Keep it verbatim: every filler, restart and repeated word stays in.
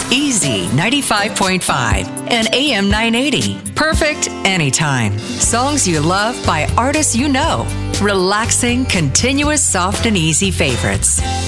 Easy ninety-five point five and A M nine eighty. Perfect anytime. Songs you love by artists you know. Relaxing, continuous, soft, and easy favorites.